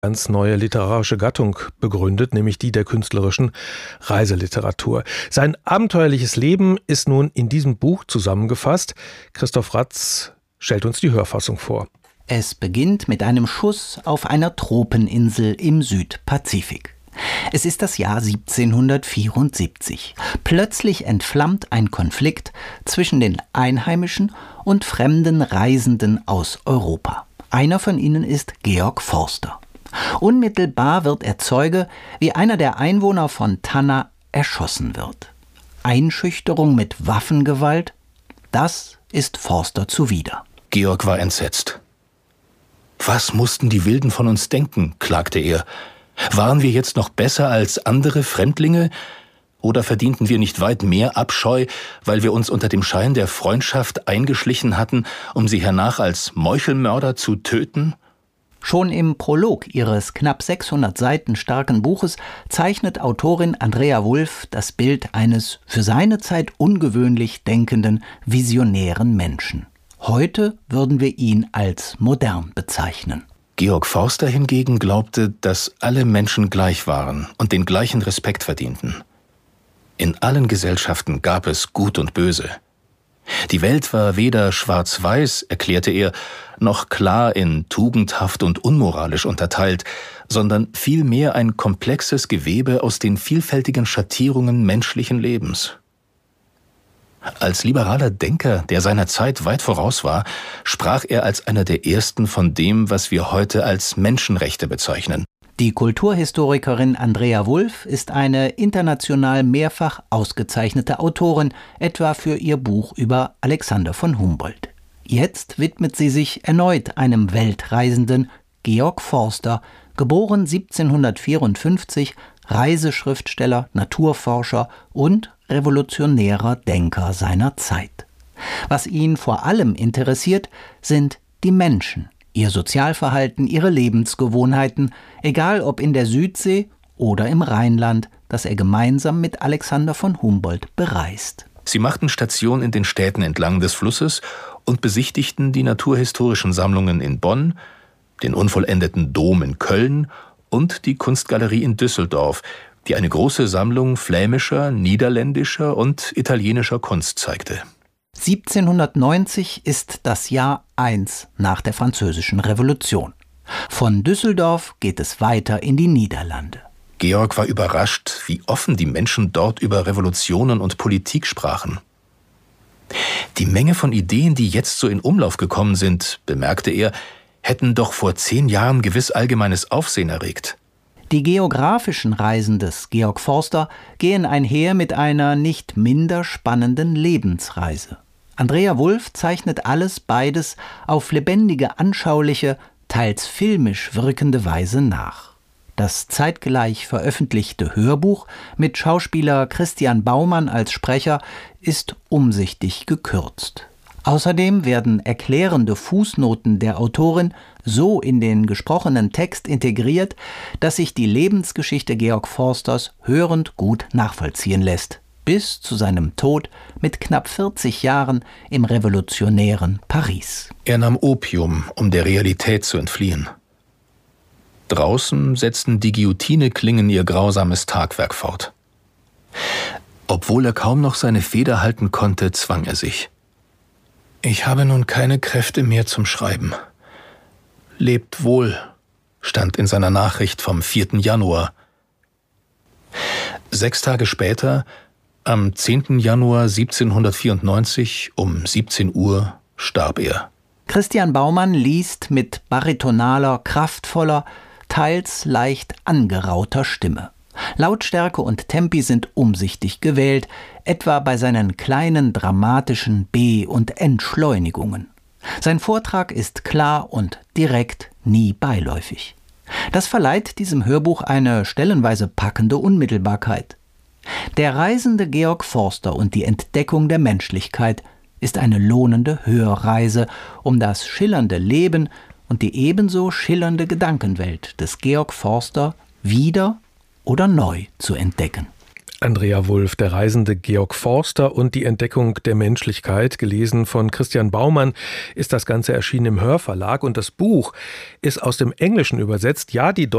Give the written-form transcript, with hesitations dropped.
ganz neue literarische Gattung begründet, nämlich die der künstlerischen Reiseliteratur. Sein abenteuerliches Leben ist nun in diesem Buch zusammengefasst. Christoph Ratz stellt uns die Hörfassung vor. Es beginnt mit einem Schuss auf einer Tropeninsel im Südpazifik. Es ist das Jahr 1774. Plötzlich entflammt ein Konflikt zwischen den Einheimischen und fremden Reisenden aus Europa. Einer von ihnen ist Georg Forster. Unmittelbar wird er Zeuge, wie einer der Einwohner von Tanna erschossen wird. Einschüchterung mit Waffengewalt, das ist Forster zuwider. Georg war entsetzt. Was mussten die Wilden von uns denken, klagte er. Waren wir jetzt noch besser als andere Fremdlinge? Oder verdienten wir nicht weit mehr Abscheu, weil wir uns unter dem Schein der Freundschaft eingeschlichen hatten, um sie hernach als Meuchelmörder zu töten? Schon im Prolog ihres knapp 600 Seiten starken Buches zeichnet Autorin Andrea Wulf das Bild eines für seine Zeit ungewöhnlich denkenden, visionären Menschen. Heute würden wir ihn als modern bezeichnen. Georg Forster hingegen glaubte, dass alle Menschen gleich waren und den gleichen Respekt verdienten. In allen Gesellschaften gab es Gut und Böse. Die Welt war weder schwarz-weiß, erklärte er, noch klar in tugendhaft und unmoralisch unterteilt, sondern vielmehr ein komplexes Gewebe aus den vielfältigen Schattierungen menschlichen Lebens. Als liberaler Denker, der seiner Zeit weit voraus war, sprach er als einer der ersten von dem, was wir heute als Menschenrechte bezeichnen. Die Kulturhistorikerin Andrea Wulf ist eine international mehrfach ausgezeichnete Autorin, etwa für ihr Buch über Alexander von Humboldt. Jetzt widmet sie sich erneut einem Weltreisenden, Georg Forster, geboren 1754, Reiseschriftsteller, Naturforscher und revolutionärer Denker seiner Zeit. Was ihn vor allem interessiert, sind die Menschen, ihr Sozialverhalten, ihre Lebensgewohnheiten, egal ob in der Südsee oder im Rheinland, das er gemeinsam mit Alexander von Humboldt bereist. Sie machten Station in den Städten entlang des Flusses und besichtigten die naturhistorischen Sammlungen in Bonn, den unvollendeten Dom in Köln und die Kunstgalerie in Düsseldorf, die eine große Sammlung flämischer, niederländischer und italienischer Kunst zeigte. 1790 ist das Jahr 1 nach der Französischen Revolution. Von Düsseldorf geht es weiter in die Niederlande. Georg war überrascht, wie offen die Menschen dort über Revolutionen und Politik sprachen. Die Menge von Ideen, die jetzt so in Umlauf gekommen sind, bemerkte er, hätten doch vor 10 Jahren gewiss allgemeines Aufsehen erregt. Die geografischen Reisen des Georg Forster gehen einher mit einer nicht minder spannenden Lebensreise. Andrea Wulf zeichnet beides auf lebendige, anschauliche, teils filmisch wirkende Weise nach. Das zeitgleich veröffentlichte Hörbuch mit Schauspieler Christian Baumann als Sprecher ist umsichtig gekürzt. Außerdem werden erklärende Fußnoten der Autorin so in den gesprochenen Text integriert, dass sich die Lebensgeschichte Georg Forsters hörend gut nachvollziehen lässt, bis zu seinem Tod mit knapp 40 Jahren im revolutionären Paris. Er nahm Opium, um der Realität zu entfliehen. Draußen setzten die Guillotineklingen ihr grausames Tagwerk fort. Obwohl er kaum noch seine Feder halten konnte, zwang er sich. »Ich habe nun keine Kräfte mehr zum Schreiben. Lebt wohl«, stand in seiner Nachricht vom 4. Januar. 6 Tage später, am 10. Januar 1794 um 17 Uhr, starb er. Christian Baumann liest mit baritonaler, kraftvoller, teils leicht angerauter Stimme. Lautstärke und Tempi sind umsichtig gewählt, etwa bei seinen kleinen dramatischen B- und Entschleunigungen. Sein Vortrag ist klar und direkt, nie beiläufig. Das verleiht diesem Hörbuch eine stellenweise packende Unmittelbarkeit. Der reisende Georg Forster und die Entdeckung der Menschlichkeit ist eine lohnende Hörreise, um das schillernde Leben und die ebenso schillernde Gedankenwelt des Georg Forster wieder oder neu zu entdecken. Andrea Wulf, der reisende Georg Forster und die Entdeckung der Menschlichkeit, gelesen von Christian Baumann, ist das Ganze erschienen im Hörverlag und das Buch ist aus dem Englischen übersetzt. Ja, die